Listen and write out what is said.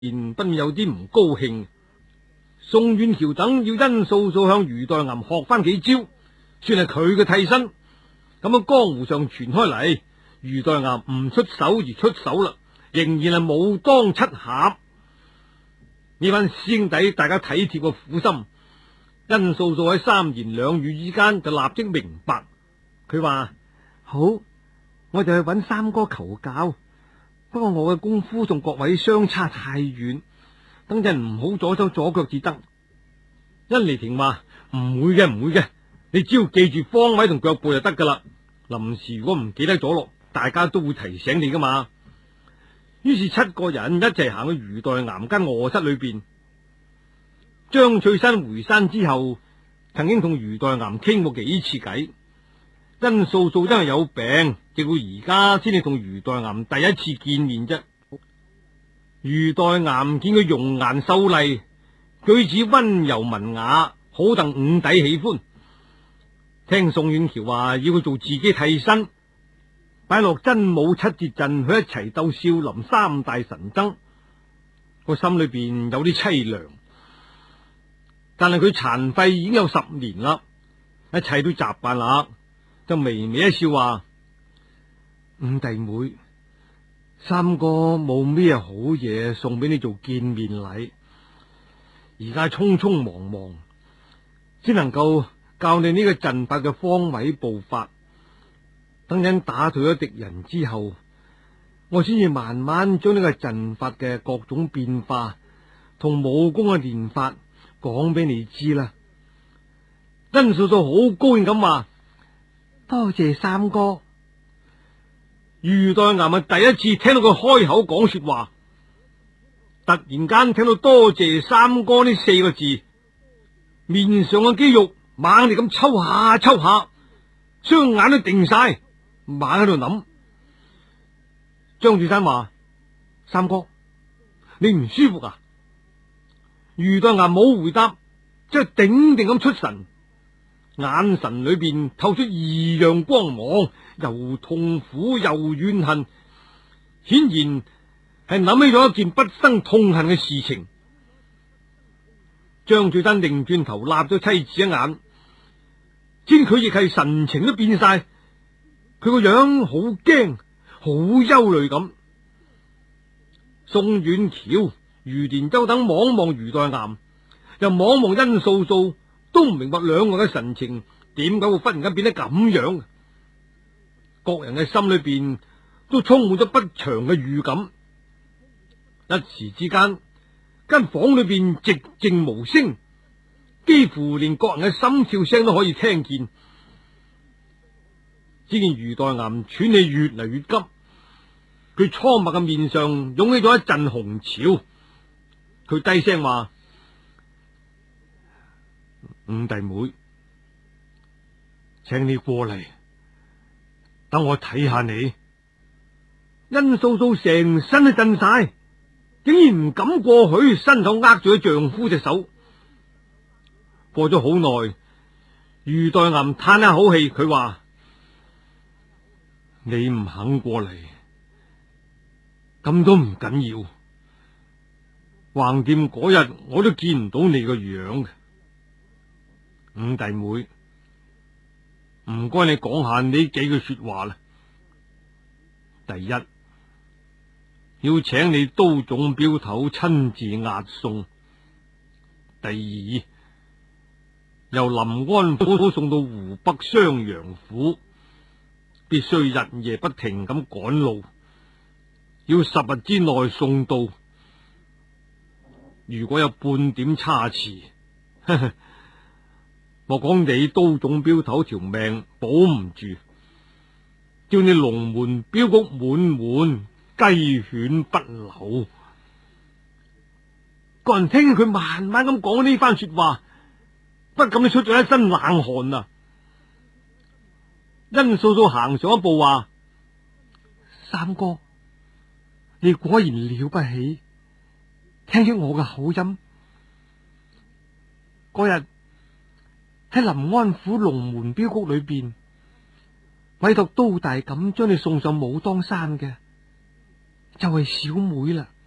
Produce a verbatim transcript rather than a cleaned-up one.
然不免有啲唔高興。宋遠橋等要殷素素向余代岩學翻幾招，算係佢嘅替身。咁樣江湖上傳開嚟，余代岩唔出手而出手啦，仍然係武當七俠。呢班師兄弟大家體貼個苦心，殷素素喺三言兩語之間就立即明白。佢話：好，我就去揾三哥求教。不過我嘅功夫同各位相差太遠，等陣唔好左手左腳至得。殷離亭話：唔會嘅，唔會嘅，你只要記住方位同腳步就得噶啦。臨時如果唔記得咗落，大家都會提醒你噶嘛。於是七個人一齊行去余代岩間臥室裏邊。張翠山回山之後，曾經同余代岩傾過幾次偈。殷素素真係有病，直到而家先至同余代岩第一次見面啫。余代岩見佢容顏秀麗，舉止溫柔文雅，好戥五弟喜歡。聽宋遠橋話要佢做自己替身，擺落真武七節陣去一齊鬥少林三大神僧，個心裏邊有啲淒涼。但係佢殘廢已經有十年啦，一切都習慣啦，就微微一笑話：五弟妹，三哥冇咩好嘢送俾你做見面禮，而家匆匆忙忙，只能夠教你呢個陣法嘅方位步法。等陣打退咗敵人之後，我先至慢慢將呢個陣法嘅各種變化同武功嘅練法講俾你知啦。殷素素好高興咁話：多謝三哥。余代岩啊，第一次聽到佢開口講說話，突然間聽到多謝三哥呢四個字，面上嘅肌肉猛地咁抽下抽下，雙眼都定晒，猛喺度諗。張翠山話：三哥，你唔舒服啊？余代岩冇回答，即係定定咁出神，眼神裏邊透出異樣光芒，又痛苦又怨恨，顯然係諗起咗一件畢生痛恨嘅事情。張翠山擰轉頭立咗妻子一眼，見佢亦係神情都變晒，佢個樣好驚好憂慮咁。宋遠橋、余連洲等望望余代岩，又望望殷素素，都唔明白兩個嘅神情點解會忽然間變得咁樣。各人嘅心裏邊都充滿咗不祥嘅預感。一時之間，間房裏邊寂靜無聲，幾乎連各人嘅心跳聲都可以聽見。只見余代岩喘氣越嚟越急，佢蒼白嘅面上湧起咗一陣紅潮。佢低聲話：五弟妹，請你過嚟，等我睇下你。殷素素成身都震晒，竟然唔敢過去，伸手握住咗丈夫隻手。過咗好耐，余代岩嘆一口氣，佢話：你唔肯過嚟，咁都唔緊要，橫掂嗰日我都見唔到你個樣嘅。五弟妹，唔該你講下呢幾句說話啦。第一，要請你都總鏢頭親自押送；第二，由臨安府送到湖北襄陽府，必須日夜不停咁趕路，要十日之內送到。如果有半點差池，呵呵，我講你都總鏢頭條命保唔住，叫你龍門鏢局滿滿，雞犬不留。個人聽佢慢慢咁講呢番說話，不禁你出咗一身冷汗啊！殷素素行上一步話：三哥，你果然了不起，聽咗我嘅口音。嗰日喺臨安府龍門鏢局裏邊，委託都大咁將你送上武當山嘅，就係小妹啦。